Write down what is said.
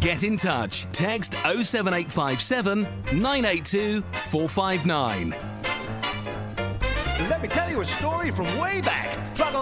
Get in touch. Text 07857 982 459. Let me tell you a story from way back.